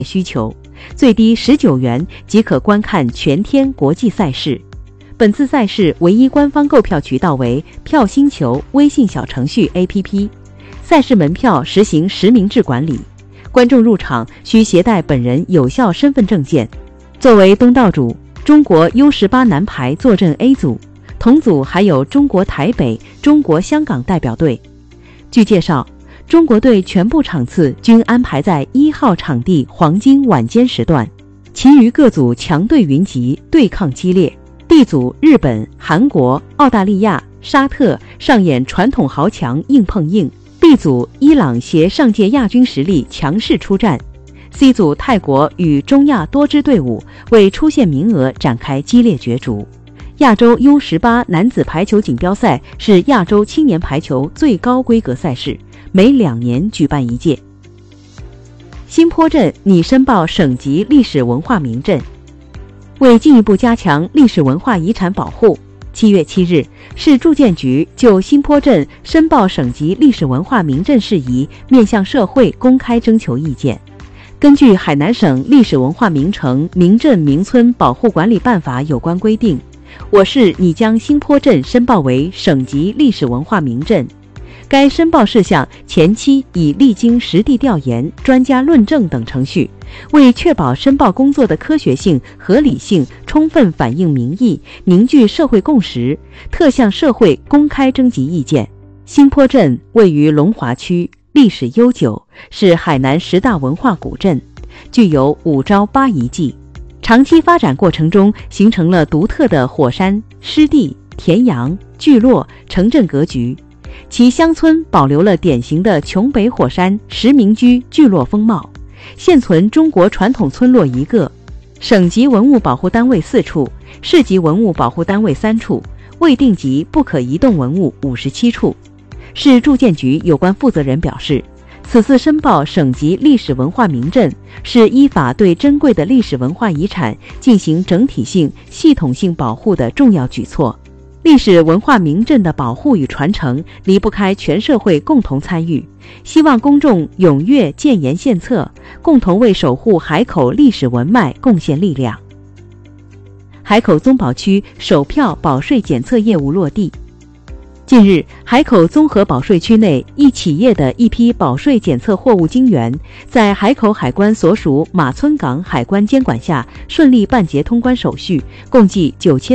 需求，最低19元即可观看全天国际赛事。本次赛事唯一官方购票渠道为票星球微信小程序 APP， 赛事门票实行实名制管理，观众入场需携带本人有效身份证件。作为东道主，中国 U18 男排坐镇 A 组，同组还有中国台北、中国香港代表队。据介绍，中国队全部场次均安排在1号场地黄金晚间时段，其余各组强队云集，对抗激烈。D 组日本、韩国、澳大利亚、沙特上演传统豪强硬碰硬。B 组伊朗携上届亚军实力强势出战。C 组泰国与中亚多支队伍为出线名额展开激烈角逐。亚洲 U18 男子排球锦标赛是亚洲青年排球最高规格赛事，每2年举办一届。新坡镇拟申报省级历史文化名镇。为进一步加强历史文化遗产保护，7月7日，市住建局就新坡镇申报省级历史文化名镇事宜面向社会公开征求意见。根据海南省历史文化名城、名镇、名村保护管理办法有关规定，我市拟将新坡镇申报为省级历史文化名镇。该申报事项前期已历经实地调研、专家论证等程序，为确保申报工作的科学性、合理性，充分反映民意，凝聚社会共识，特向社会公开征集意见。新坡镇位于龙华区，历史悠久，是海南10大文化古镇，具有5朝8遗迹。长期发展过程中，形成了独特的火山、湿地、田阳、聚落、城镇格局。其乡村保留了典型的琼北火山石民居聚落风貌，现存中国传统村落1个，省级文物保护单位4处，市级文物保护单位3处，未定级不可移动文物57处。市住建局有关负责人表示，此次申报省级历史文化名镇是依法对珍贵的历史文化遗产进行整体性、系统性保护的重要举措。历史文化名镇的保护与传承离不开全社会共同参与，希望公众踊跃建言献策，共同为守护海口历史文脉贡献力量。海口综保区首票保税检测业务落地。近日，海口综合保税区内一企业的一批保税检测货物晶圆，在海口海关所属马村港海关监管下顺利办结通关手续，共计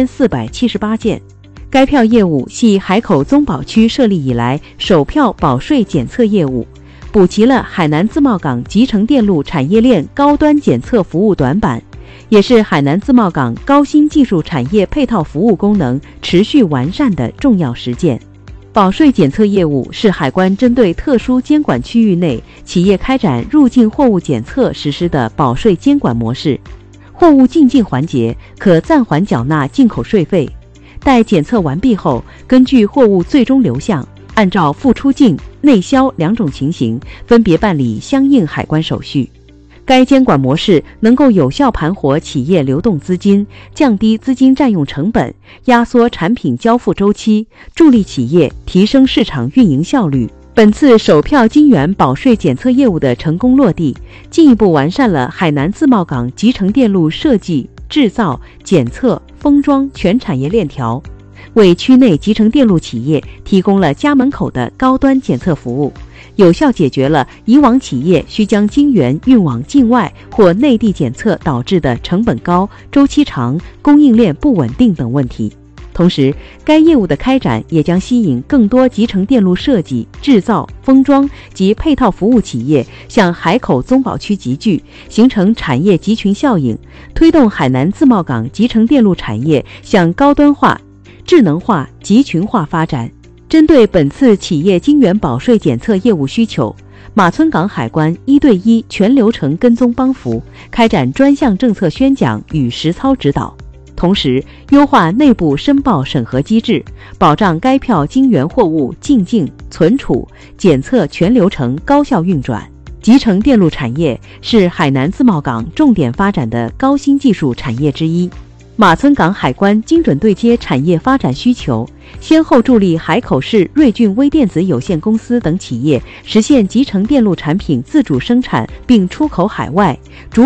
9478件。该票业务系海口综保区设立以来首票保税检测业务，补齐了海南自贸港集成电路产业链高端检测服务短板，也是海南自贸港高新技术产业配套服务功能持续完善的重要实践。保税检测业务是海关针对特殊监管区域内企业开展入境货物检测实施的保税监管模式。货物进境环节可暂缓缴纳进口税费，待检测完毕后，根据货物最终流向，按照赴出境、内销2种情形，分别办理相应海关手续。该监管模式能够有效盘活企业流动资金，降低资金占用成本，压缩产品交付周期，助力企业提升市场运营效率。本次首票晶圆保税检测业务的成功落地，进一步完善了海南自贸港集成电路设计、制造、检测、封装全产业链条，为区内集成电路企业提供了家门口的高端检测服务，有效解决了以往企业需将晶圆运往境外或内地检测导致的成本高、周期长、供应链不稳定等问题。同时，该业务的开展也将吸引更多集成电路设计、制造、封装及配套服务企业向海口综保区集聚，形成产业集群效应，推动海南自贸港集成电路产业向高端化、智能化、集群化发展。针对本次企业晶圆保税检测业务需求，马村港海关1对1全流程跟踪帮扶，开展专项政策宣讲与实操指导。同时，优化内部申报审核机制，保障该票晶圆货物进境、存储、检测全流程高效运转。集成电路产业是海南自贸港重点发展的高新技术产业之一。 马村港海关精准对接产业发展需求，先后助力海口市瑞俊微电子有限公司等企业实现集成电路产品自主生产并出口海外，